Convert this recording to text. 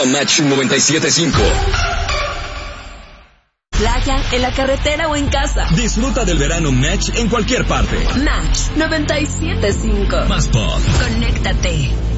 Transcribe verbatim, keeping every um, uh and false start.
a Match noventa y siete punto cinco. Playa, en la carretera o en casa. Disfruta del verano Match en cualquier parte. Match noventa y siete punto cinco. Más pop. Conéctate.